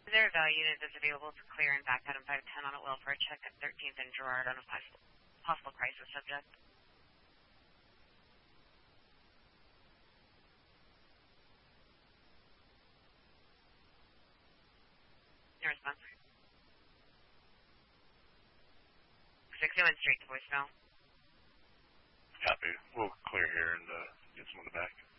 Is there a value unit that's available to clear and back out in 510 on a well for a check at 13th and Gerard on a possible crisis subject? No response. 60 went straight to voicemail. Copy. We'll clear here and get someone back.